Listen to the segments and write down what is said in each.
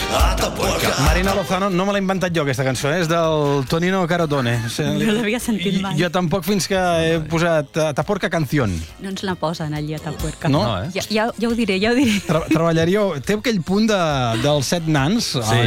Marina Lozano, no me l'he inventat jo aquesta cançó, és del Tonino Carotone. No l'havia sentit mai. Jo tampoc fins que he posat Atapuerca canción. No ens la posen allí, Atapuerca. No? Ja ho diré. Treballaríeu... Té aquell punt dels 7 nans. Sí,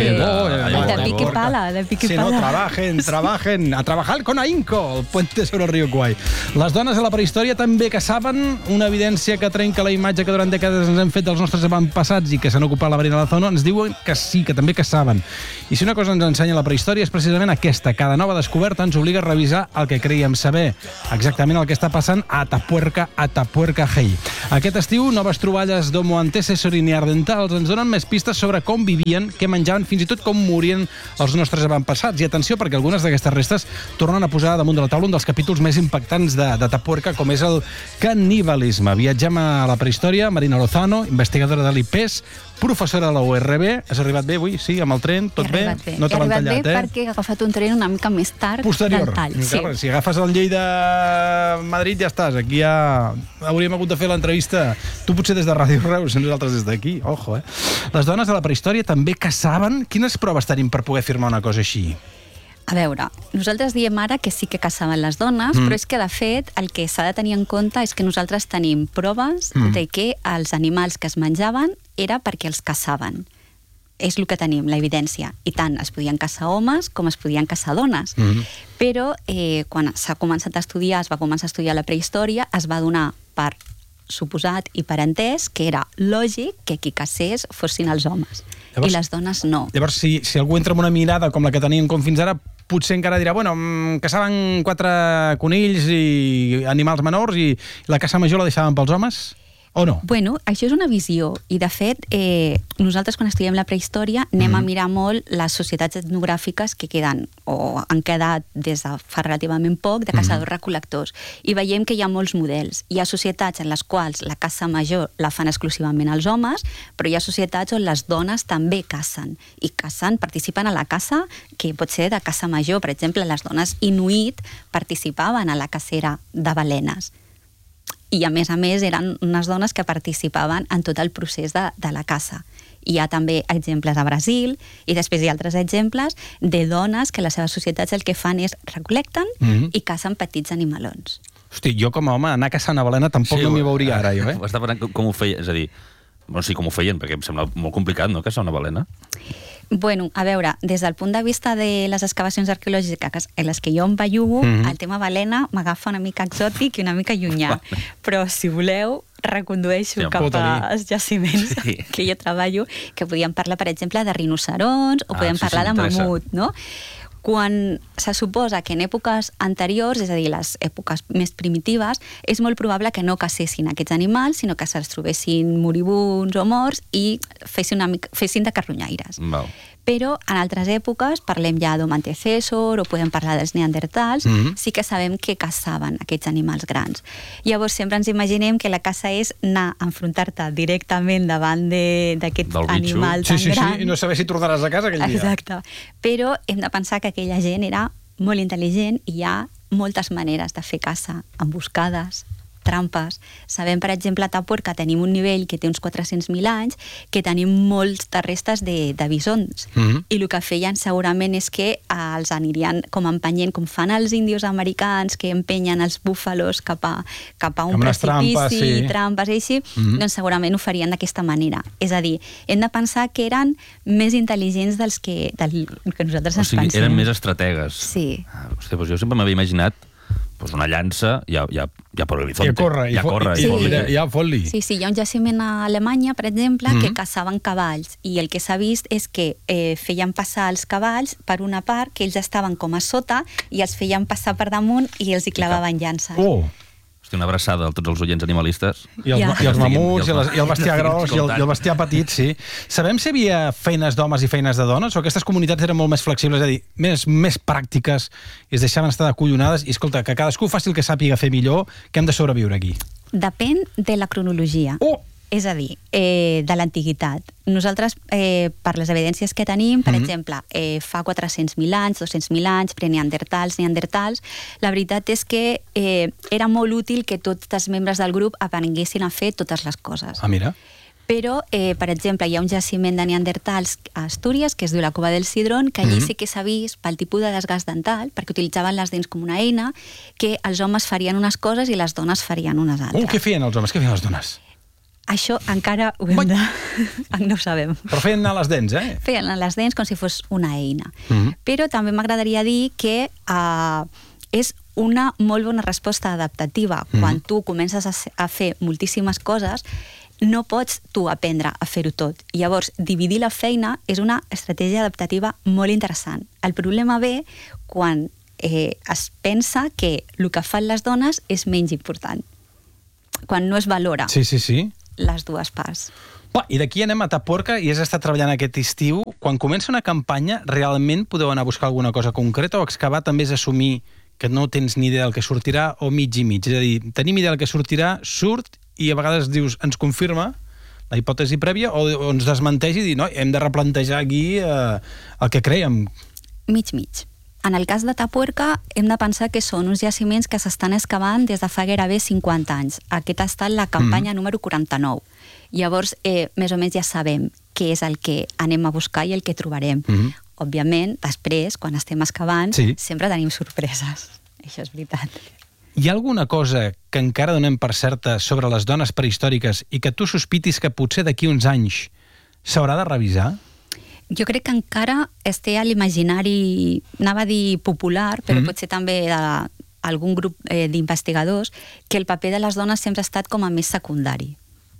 De pique pala, de pique Sí, pala. no, trabajen, a trabajar con ahínco, el puente sobre el río Kwai. Les dones a la prehistòria també caçaven, una evidència que trenca la imatge que durant dècades ens hem fet dels nostres avantpassats i que s'han ocupat la Marina Lozano, ens diuen que sí, que també caçaven. I si una cosa ens ensenya la prehistòria és precisament aquesta. Cada nova descoberta ens obliga a revisar el que creiem saber. Exactament el que està passant a Atapuerca Hey. Aquest estiu, noves troballes d'Homo antecessor i neandertals ens donen més pistes sobre com vivien, què menjaven, fins i tot com morien els nostres avantpassats. I atenció, perquè algunes d'aquestes restes tornen a posar damunt de la taula un dels capítols més impactants d'Atapuerca, com és el canibalisme. Viatgem a la prehistòria. Marina Lozano, investigadora de l'IPES, professora de la URB. Has arribat bé avui? Sí, amb el tren? Tot bé? No te l'han tallat, He arribat bé perquè he agafat un tren una mica més tard posterior. del tall. Sí. Si agafes el Lleida-Madrid ja estàs. Aquí ja hauríem hagut de fer l'entrevista. Tu potser des de Ràdio Reus i nosaltres des d'aquí. Ojo, eh? Les dones de la prehistòria també caçaven? Quines proves tenim per poder afirmar una cosa així? A veure, nosaltres diem ara que sí que caçaven les dones, però és que, de fet, el que s'ha de tenir en compte és que nosaltres tenim proves de que els animals que es menjaven era perquè els caçaven. És el que tenim, la evidència. I tant es podien caçar homes com es podien caçar dones. Però quan s'ha començat a estudiar, es va començar a estudiar la prehistòria, es va donar per suposat i per entès que era lògic que qui cacés fossin els homes. Llavors, i les dones no. Llavors, si algú entra amb una mirada com la que tenien com fins ara, potser encara dirà, bueno, caçaven 4 conills i animals menors i la caça major la deixaven pels homes? O no? Bueno, això és una visió. I, de fet, nosaltres, quan estudiem la prehistòria, anem a mirar molt les societats etnogràfiques que queden, o han quedat des de fa relativament poc, de caçadors-recol·lectors. I veiem que hi ha molts models. Hi ha societats en les quals la caça major la fan exclusivament els homes, però hi ha societats on les dones també cacen. I cacen, participen a la caça, que pot ser de caça major. Per exemple, les dones inuit participaven a la cacera de balenes. I, a més, eren unes dones que participaven en tot el procés de la caça. Hi ha també exemples a Brasil i després hi ha altres exemples de dones que les seves societats el que fan és recol·lecten i cacen petits animalons. Hosti, jo com a home anar a caçar una balena tampoc no m'hi veuria ara, jo, Ho estava parlant com ho feien, és a dir, bueno, sí, com ho feien, perquè em sembla molt complicat, no?, caçar una balena. Bueno, a veure, des del punt de vista de les excavacions arqueològiques en les que jo em bellugo, el tema balena m'agafa una mica exòtic i una mica llunyà. Però, si voleu, recondueixo cap als jaciments que jo treballo, que podíem parlar, per exemple, de rinocerons o podem parlar de mamut, no? Quan se suposa que en èpoques anteriors, és a dir, les èpoques més primitives, és molt probable que no cacessin aquests animals, sinó que se'ls trobessin moribuns o morts i fessin de carronyaires. Però en altres èpoques, parlem ja d'Homo antecessor o podem parlar dels neandertals, sí que sabem que caçaven aquests animals grans. Llavors sempre ens imaginem que la caça és anar a enfrontar-te directament davant d'aquest animal tan gran. Sí, i no saber si tornaràs a casa aquell dia. Exacte. Però hem de pensar que aquella gent era molt intel·ligent i hi ha moltes maneres de fer caça, emboscades, trampes. Sabem, per exemple, a Atapuerca tenim un nivell que té uns 400.000 anys, que tenim molts de restes de bisons. I el que feien segurament és que els anirien com empenyent, com fan els índios americans, que empenyen els búfalos cap a un precipici, trampes i així, doncs segurament ho farien d'aquesta manera. És a dir, hem de pensar que eren més intel·ligents del que nosaltres ens pensem. O sigui, eren més estrategues. Sí. Hòstia, doncs jo sempre m'havia imaginat una llança, ja por el horizonte. Ja fot-li. Sí, hi ha un jaciment a Alemanya, per exemple, que caçaven cavalls, i el que s'ha vist és que feien passar els cavalls per una part que ells estaven com a sota i els feien passar per damunt i els hi clavaven llances. Hosti, una abraçada a tots els oients animalistes. I els mamuts, i el bestiar gros, i el bestiar petit, sí. Sabem si hi havia feines d'homes i feines de dones, o aquestes comunitats eren molt més flexibles, és a dir, més pràctiques, i es deixaven estar acollonades, i escolta, que cadascú faci el que sàpiga fer millor, que hem de sobreviure aquí. Depèn de la cronologia. És a dir, de l'antiguitat. Nosaltres, per les evidències que tenim, per exemple, fa 400.000 anys, 200.000 anys, preneandertals, neandertals, la veritat és que era molt útil que tots els membres del grup aprenguessin a fer totes les coses. Ah, mira. Però, per exemple, hi ha un jaciment de neandertals a Astúries, que es diu la Cova del Cidrón, que allí sí que s'ha vist pel tipus de desgast dental, perquè utilitzaven les dents com una eina, que els homes farien unes coses i les dones farien unes altres. Què feien els homes? Què feien les dones? Això encara ho hem de... no ho sabem. Però feien anar les dents, eh? Feien les dents com si fos una eina. Però també m'agradaria dir que és una molt bona resposta adaptativa. Quan tu comences a fer moltíssimes coses, no pots tu aprendre a fer-ho tot. Llavors, dividir la feina és una estratègia adaptativa molt interessant. El problema ve quan es pensa que el que fan les dones és menys important. Quan no es valora les dues parts. I d'aquí anem a Tapuerca i has estat treballant aquest estiu. Quan comença una campanya, realment podeu anar a buscar alguna cosa concreta o excavar també és assumir que no tens ni idea del que sortirà o mig i mig? És a dir, tenim idea del que sortirà, surt i a vegades dius, ens confirma la hipòtesi prèvia o ens desmenteix i dir, no, hem de replantejar aquí el que creiem. Mig. En el cas de Tapuerca hem de pensar que són uns jaciments que s'estan excavant des de fa gairebé 50 anys. Aquesta ha estat la campanya número 49. Llavors, més o menys ja sabem què és el que anem a buscar i el que trobarem. Òbviament, després, quan estem excavant, sempre tenim sorpreses. Això és veritat. Hi ha alguna cosa que encara donem per certa sobre les dones prehistòriques i que tu sospitis que potser d'aquí uns anys s'haurà de revisar? Jo crec que encara es té a l'imaginari, anava a dir popular, però potser també d'algun grup d'investigadors, que el paper de les dones sempre ha estat com a més secundari.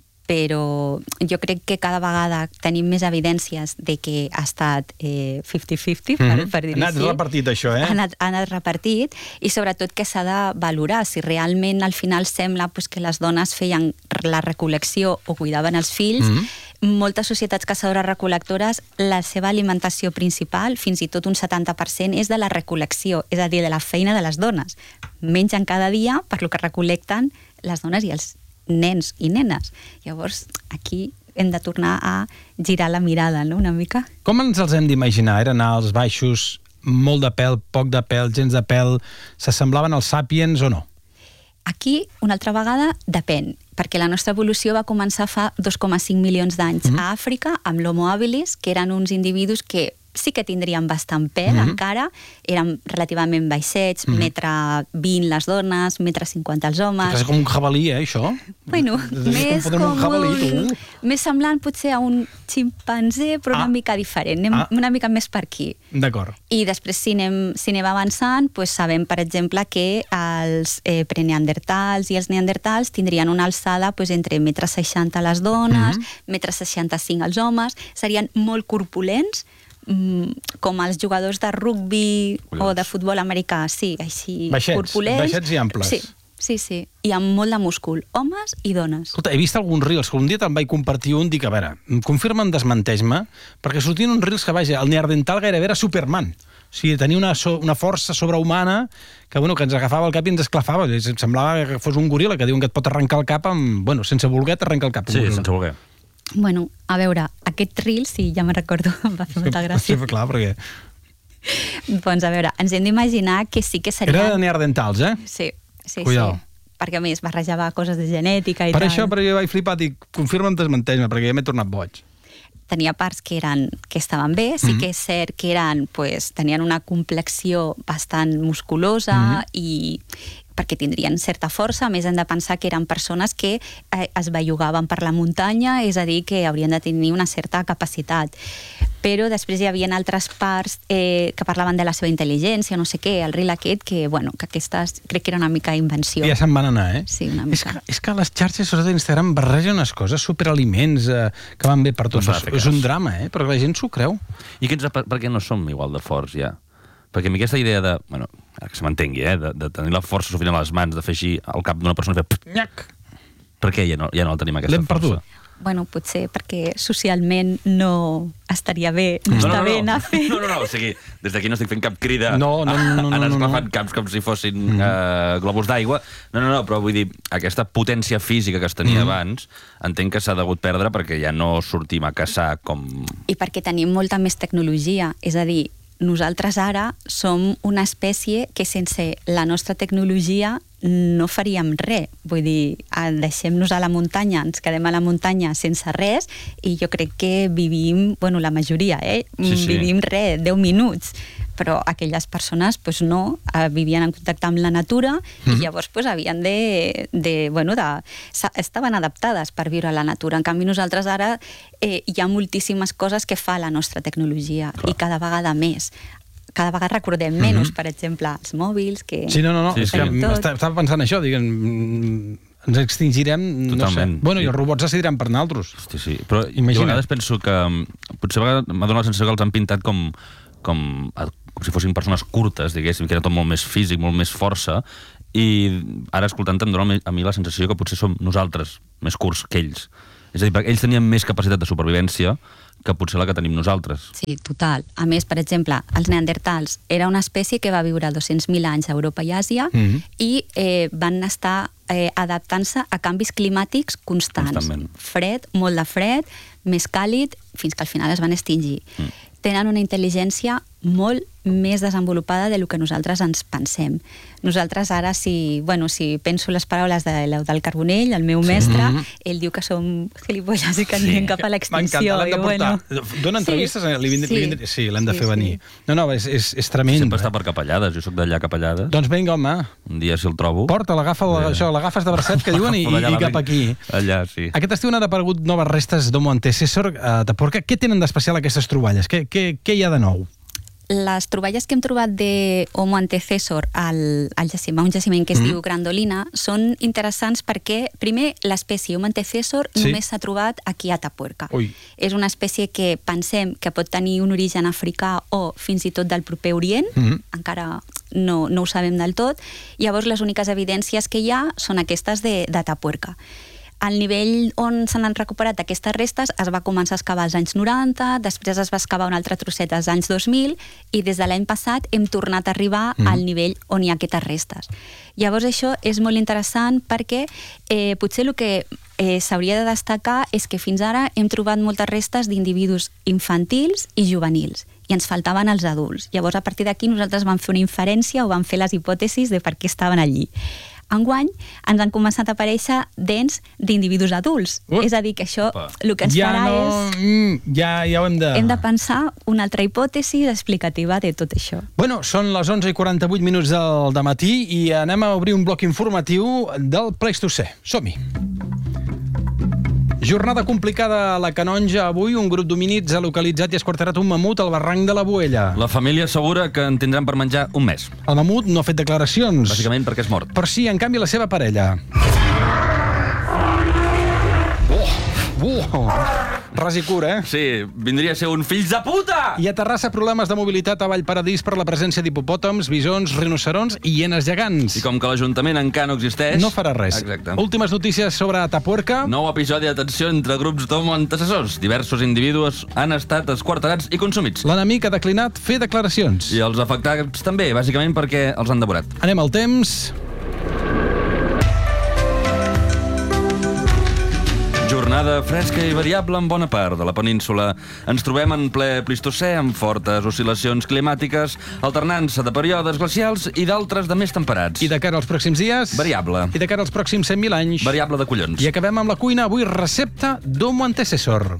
Però jo crec que cada vegada tenim més evidències de que ha estat 50-50, per dir-ho així. Ha anat repartit, això, eh? Ha anat repartit, i sobretot que s'ha de valorar. Si realment al final sembla que les dones feien la recol·lecció o cuidaven els fills, moltes societats caçadores-recol·lectores, la seva alimentació principal, fins i tot un 70%, és de la recol·lecció, és a dir, de la feina de les dones. Mengen cada dia per lo que recol·lecten les dones i els nens i nenes. Llavors, aquí hem de tornar a girar la mirada, no?, una mica. Com ens els hem d'imaginar? Eren alts, baixos, molt de pèl, poc de pèl, gens de pèl? S'assemblaven als sàpiens o no? Aquí, una altra vegada, depèn, perquè la nostra evolució va començar fa 2,5 milions d'anys a Àfrica, amb l'Homo habilis, que eren uns individus que sí que tindrien bastant pèl encara, eren relativament baixets, 1,20 m les dones, 1,50 m els homes. És com un jabalí, això? Bueno, més com més semblant potser a un ximpanzé, però una mica diferent, anem una mica més per aquí. D'acord. I després, si anem avançant, sabem, per exemple, que els preneandertals i els neandertals tindrien una alçada entre 1,60 m les dones, 1,65 m els homes, serien molt corpulents, com els jugadors de rugbi o de futbol americà, sí, així corpulents. Baixets i amples. Sí, i amb molt de múscul, homes i dones. Escolta, he vist alguns reels, que un dia te'n vaig compartir un, dic, a veure, confirma'm, desmenteix-me, perquè sortien uns reels que, vaja, el neandertal gairebé era Superman. O sigui, tenia una força sobrehumana que ens agafava el cap i ens esclafava. Semblava que fos un goril·la, que diuen que et pot arrencar el cap amb... sense voler t'arrenca el cap. Sí, sense voler. Bueno, a veure, aquest reel, sí, ja me'n recordo, em va fer molta gràcia. Sí, clar, perquè... Doncs a veure, ens hem d'imaginar que sí que serien... Era de neandertals, eh? Sí. Cuidao. Perquè, a més, barrejava coses de genètica i tal. Per això, però jo vaig flipar, dic, confirma'm, desmenteix-me, perquè ja m'he tornat boig. Tenia parts que estaven bé, sí que és cert que tenien una complexió bastant musculosa i perquè tindrien certa força. A més, hem de pensar que eren persones que es bellugaven per la muntanya, és a dir, que haurien de tenir una certa capacitat. Però després hi havia altres parts que parlaven de la seva intel·ligència, no sé què, el reel aquest, que aquestes crec que era una mica invenció. I ja se'n van anar, eh? Sí, una mica. És que les xarxes, sobretot d'Instagram, barregen unes coses, superaliments, que van bé per tots. És un drama, eh? Perquè la gent s'ho creu. I per què no som igual de forts, ja? Perquè a mi aquesta idea de, que se m'entengui, de tenir la força suficient a les mans, de fer així al cap d'una persona i fer... Nyac! Per què ja no tenim aquesta força? L'hem perdut. Bueno, potser perquè socialment no estaria bé, està bé anar a fer... No, o sigui, des d'aquí no estic fent cap crida anar esclafant caps com si fossin globus d'aigua. No, però vull dir, aquesta potència física que es tenia abans, entenc que s'ha degut perdre perquè ja no sortim a caçar com... I perquè tenim molta més tecnologia, és a dir, nosaltres ara som una espècie que sense la nostra tecnologia no faríem res. Vull dir, deixem-nos a la muntanya, ens quedem a la muntanya sense res i jo crec que vivim, bueno, la majoria, vivim res, 10 minuts. Però aquelles persones no, vivien en contacte amb la natura i llavors havien estaven adaptades per viure a la natura. En canvi, nosaltres ara hi ha moltíssimes coses que fa la nostra tecnologia i cada vegada més. Cada vegada recordem menys, per exemple, els mòbils, que... Sí, no. Estava pensant això, ens extingirem, totalment. No sé. Bueno, i els robots decidiran per nosaltres. Hosti, sí. Però jo a vegades penso que... Potser a vegades m'ha donat la sensació que els han pintat com si fossin persones curtes, diguéssim, que era tot molt més físic, molt més força, i ara escoltant-te em dona a mi la sensació que potser som nosaltres més curts que ells. És a dir, perquè ells tenien més capacitat de supervivència que potser la que tenim nosaltres. Sí, total. A més, per exemple, els neandertals era una espècie que va viure 200.000 anys a Europa i Àsia i van estar adaptant-se a canvis climàtics constants. Fred, molt de fred, més càlid, fins que al final es van extingir. Tenen una intel·ligència molt més desenvolupada del que nosaltres ens pensem. Nosaltres ara, si penso les paraules de l'Eudald Carbonell, el meu mestre, ell diu que som gilipolles i que anirem cap a l'extinció. M'encanta, l'hem de portar. Dona entrevistes? Sí, l'hem de fer venir. No, és tremend. Sempre està per Capellades, jo soc d'allà Capellades. Doncs vinga, home. Un dia, si el trobo... Porta, l'agafes de bracet, que diuen, i cap aquí. Allà, sí. Aquest estiu han aparegut noves restes d'Homo antecessor a Atapuerca. Què tenen d'especial aquestes troballes? Què hi ha de nou? Les troballes que hem trobat d'Homo antecessor al jaciment, un jaciment que es diu Grandolina, són interessants perquè, primer, l'espècie Homo antecessor només s'ha trobat aquí a Atapuerca. És una espècie que pensem que pot tenir un origen africà o fins i tot del proper Orient, encara no ho sabem del tot. Llavors, les úniques evidències que hi ha són aquestes d'Atapuerca. Al nivell on s'han recuperat aquestes restes es va començar a excavar als anys 90, després es va excavar un altre trosset als anys 2000 i des de l'any passat hem tornat a arribar al nivell on hi ha aquestes restes. Llavors això és molt interessant perquè potser el que s'hauria de destacar és que fins ara hem trobat moltes restes d'individus infantils i juvenils i ens faltaven els adults. Llavors a partir d'aquí nosaltres vam fer una inferència o vam fer les hipòtesis de per què estaven allí. Enguany ens han començat a aparèixer dents d'individus adults. És a dir, que això el que ens farà és... Ja ho hem de... Hem de pensar una altra hipòtesi explicativa de tot això. Bueno, són les 11:48 del dematí i anem a obrir un bloc informatiu del Pleistocè. Som-hi! Jornada complicada a la Canonja. Avui un grup d'homínids ha localitzat i esquarterat un mamut al barranc de la Boella. La família assegura que en tindran per menjar un mes. El mamut no ha fet declaracions. Bàsicament perquè és mort. Però sí, en canvi, la seva parella. Ras i cura, Sí, vindria a ser un fills de puta! I a Terrassa, problemes de mobilitat a Vallparadís per la presència d'hipopòtams, bisons, rinocerons i hienes gegants. I com que l'Ajuntament encara no existeix... No farà res. Exacte. Últimes notícies sobre Atapuerca. Nou episodi de tensió entre grups d'homo antecessors. Diversos individus han estat esquarterats i consumits. L'enemic ha declinat fer declaracions. I els afectats també, bàsicament perquè els han devorat. Anem al temps. Jornada fresca i variable en bona part de la península. Ens trobem en ple Plistocè amb fortes oscil·lacions climàtiques, alternança de períodes glacials i d'altres de més temperats. I de cara als pròxims dies... Variable. I de cara als pròxims 100.000 anys... Variable de collons. I acabem amb la cuina. Avui recepta d'Homo antecessor.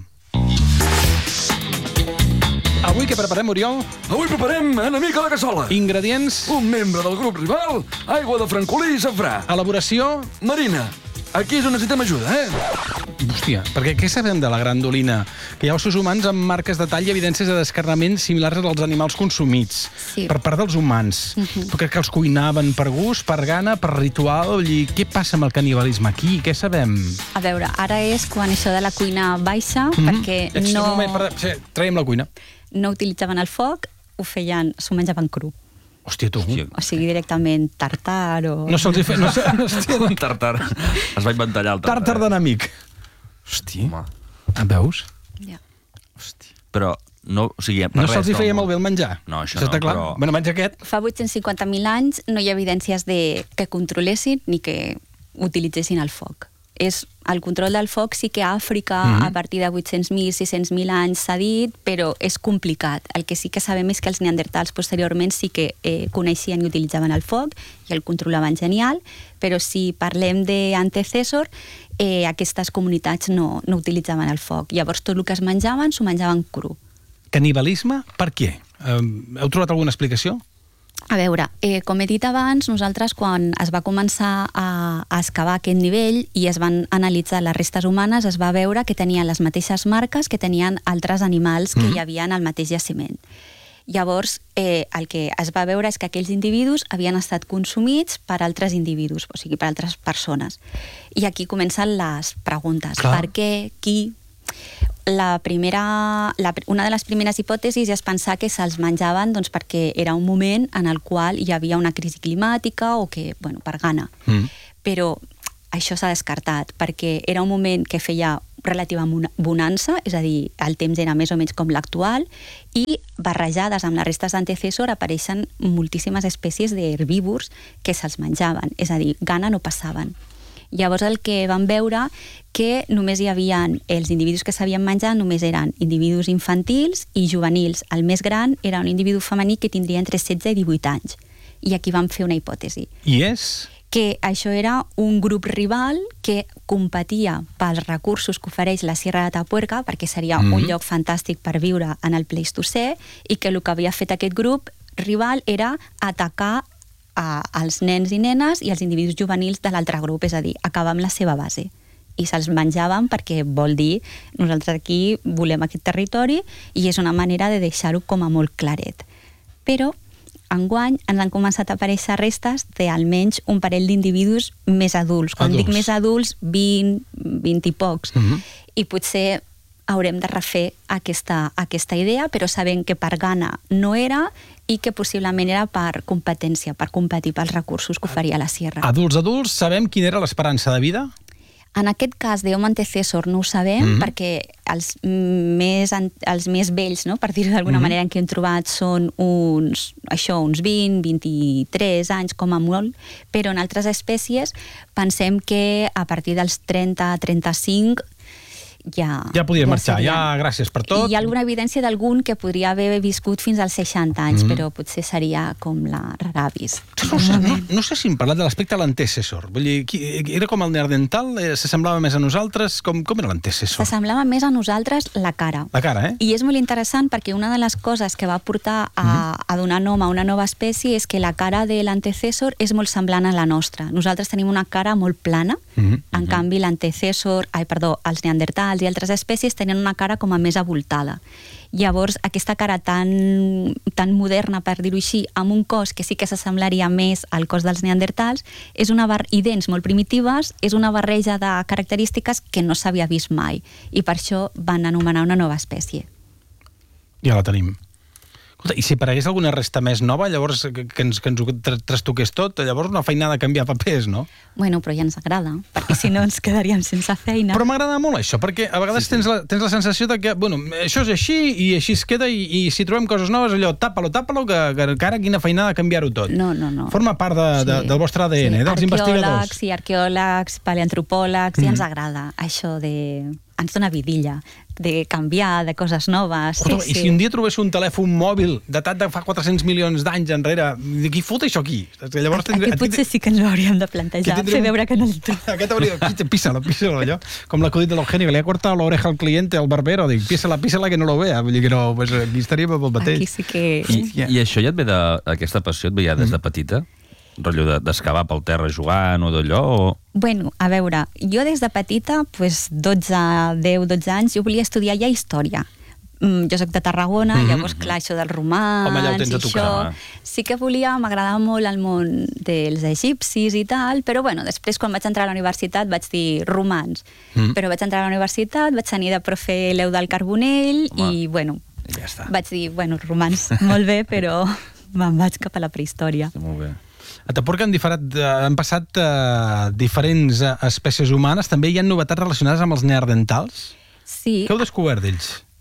Avui què preparem, Oriol? Avui preparem enemic a la cassola. Ingredients... Un membre del grup rival, aigua de francolí i safrà. Elaboració... Marina, aquí és on necessitem ajuda, Hòstia, perquè què sabem de la grandolina? Que hi ha ossos humans amb marques de tall i evidències de descarnament similars als animals consumits per part dels humans. Però que els cuinaven per gust, per gana, per ritual. I què passa amb el canibalisme aquí? Què sabem? A veure, ara és quan això de la cuina baixa, perquè no... Traiem la cuina. No utilitzaven el foc, s'ho menjaven cru. Hòstia, tu. O sigui, directament tartar o... No se'ls hi feia... Tartar. Es va inventar allà el tartar. Tartar d'enemic. Hòstia. Em veus? Ja. Hòstia. Però no, o sigui, no se'ls hi feia molt bé el menjar. No, això no, però... Bueno, menja aquest. Fa 850.000 anys no hi ha evidències que controlessin ni que utilitzessin el foc. és el control del foc sí que a Àfrica a partir de 800.000, 600.000 anys s'ha dit, però és complicat. El que sí que sabem és que els neandertals posteriorment sí que coneixien i utilitzaven el foc i el controlaven genial, però si parlem d'antecessor, aquestes comunitats no utilitzaven el foc. Llavors tot el que es menjaven s'ho menjaven cru. Canibalisme? Per què? Heu trobat alguna explicació? A veure, com he dit abans, nosaltres quan es va començar a excavar aquest nivell i es van analitzar les restes humanes, es va veure que tenien les mateixes marques que tenien altres animals que hi havia en el mateix jaciment. Llavors, el que es va veure és que aquells individus havien estat consumits per altres individus, o sigui, per altres persones. I aquí comencen les preguntes. Clar. Per què? Qui? Una de les primeres hipòtesis és pensar que se'ls menjaven doncs, perquè era un moment en el qual hi havia una crisi climàtica o que, bueno, per gana. Però això s'ha descartat, perquè era un moment que feia relativa bonança, és a dir, el temps era més o menys com l'actual, i barrejades amb les restes d'antecessor apareixen moltíssimes espècies d'herbívors que se'ls menjaven, és a dir, gana no passaven. Llavors el que vam veure que només hi havia els individus que s'havien menjat, només eren individus infantils i juvenils. El més gran era un individu femení que tindria entre 16 i 18 anys. I aquí vam fer una hipòtesi. I és? Que això era un grup rival que competia pels recursos que ofereix la Sierra de Tapuerca, perquè seria un lloc fantàstic per viure en el Pleistocè, i que el que havia fet aquest grup rival era atacar als nens i nenes i els individus juvenils de l'altre grup, és a dir, acabar amb la seva base. I se'ls menjaven perquè vol dir nosaltres aquí volem aquest territori i és una manera de deixar-ho com a molt claret. Però enguany ens han començat a aparèixer restes d'almenys un parell d'individus més adults. Quan dic més adults, 20 i pocs. I potser haurem de refer aquesta idea, però sabem que per gana no era i que possiblement era per competència, per competir pels recursos que oferia la Sierra. Adults, sabem quina era l'esperança de vida? En aquest cas d'Homo antecessor no ho sabem, perquè els més vells, no, per dir-ho d'alguna manera, en què hem trobat són uns 20, 23 anys com a molt, però en altres espècies pensem que a partir dels 30, 35 ja podien marxar, gràcies per tot. I hi ha alguna evidència d'algun que podria haver viscut fins als 60 anys, però potser seria com la raravis. No sé si hem parlat de l'aspecte de l'antecessor. Vull dir, era com el neandertal? S'assemblava més a nosaltres? Com era l'antecessor? S'assemblava més a nosaltres la cara. La cara, I és molt interessant perquè una de les coses que va portar a donar nom a una nova espècie és que la cara de l'antecessor és molt semblant a la nostra. Nosaltres tenim una cara molt plana, en canvi els neandertals i altres espècies tenien una cara com a més avoltada. Llavors, aquesta cara tan moderna, per dir-ho així, amb un cos que sí que s'assemblaria més al cos dels neandertals, i dents molt primitives, és una barreja de característiques que no s'havia vist mai. I per això van anomenar una nova espècie. Ja la tenim. I si aparegués alguna resta més nova, llavors que ens ho trastoqués tot, llavors una feinada de canviar papers, no? Bueno, però ja ens agrada, perquè si no ens quedaríem sense feina. Però m'agrada molt això, perquè a vegades tens la sensació de que, bueno, això és així i així es queda i si trobem coses noves, allò, tàpalo, que ara quina feinada canviar-ho tot. No. Forma part del vostre ADN, dels investigadors. Arqueòlegs, paleantropòlegs, ja ens agrada això de... Ens dona vidilla de canviar, de coses noves. I si un dia trobés un telèfon mòbil datat de fa 400 milions d'anys enrere, qui fot això aquí? Aquí potser sí que ens ho hauríem de plantejar, fer veure que no el trobem. Aquest hauria de... Písalo, allò. Com l'acudit de l'Eugenio, que li ha cortat l'oreja al cliente, al barbero, dic, písala que no lo vea. Vull dir que no, pues aquí estaríem pel mateix. Aquí sí que... I això ja et ve d'aquesta passió, et ve ja des de petita? Rotllo d'excavar pel terra jugant o d'allò? Bueno, a veure, jo des de petita, 10-12 anys, jo volia estudiar ja història. Jo soc de Tarragona, llavors, clar, això dels romans... Home, ja ho tens a tocar. Sí que m'agradava molt el món dels egipcis i tal, però bueno, després quan vaig entrar a la universitat vaig dir romans. Però vaig entrar a la universitat, vaig tenir de profe l'Eudald Carbonell i, bueno, ja està. Vaig dir, bueno, romans, molt bé, però me'n vaig cap a la prehistòria. Molt bé. A Tapuerca han passat diferents espècies humanes. També hi ha novetats relacionades amb els neandertals? Sí. Què heu descobert d'ells?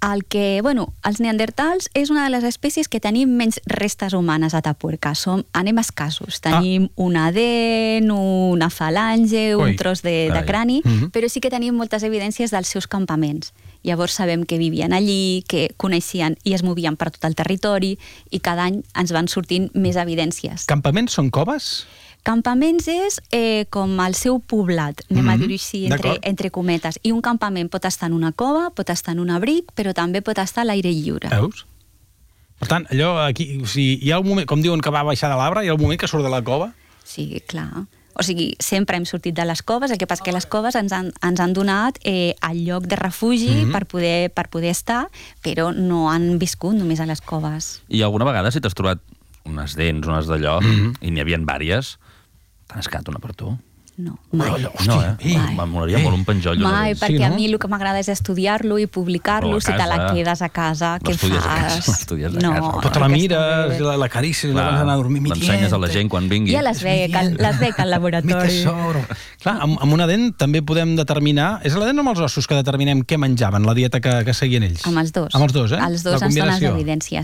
El que, els neandertals és una de les espècies que tenim menys restes humanes a Atapuerca. Anem escassos. Tenim una dent, una falange, un tros de crani, però sí que tenim moltes evidències dels seus campaments. Llavors sabem que vivien allí, que coneixien i es movien per tot el territori, i cada any ens van sortint més evidències. Campaments són coves? Campaments és com el seu poblat, anem a dir-ho així, entre cometes. I un campament pot estar en una cova, pot estar en un abric, però també pot estar a l'aire lliure. Veus? Per tant, allò aquí, o sigui, hi ha un moment, com diuen que va baixar de l'arbre, hi ha un moment que surt de la cova? Sí, clar. O sigui, sempre hem sortit de les coves, el que passa que les coves ens han donat el lloc de refugi per poder estar, però no han viscut només a les coves. I alguna vegada, si t'has trobat unes dents, unes d'allò, i n'hi havien vàries, t'has quedat una per tu? No, mai. No, m'amolaria molt un penjollo. Mai, perquè a mi el que m'agrada és estudiar-lo i publicar-lo. Si te la quedes a casa, què fas? L'estudies a casa. Però te la mires, la carícies, i l'abans d'anar a dormir. L'ensenyes a la gent quan vingui. Ja les veig al laboratori. Mi tesoro. Clar, amb una dent també podem determinar... És la dent o amb els ossos que determinem què menjaven, la dieta que seguien ells? Amb els dos. Amb els dos, eh? Els dos ens donen les evidències.